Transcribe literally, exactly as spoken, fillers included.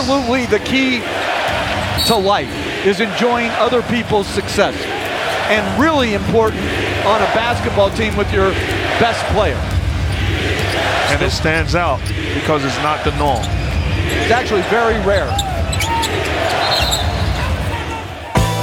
absolutely the key to life is enjoying other people's success. And really important on a basketball team with your best player. And it stands out because it's not the norm. It's actually very rare.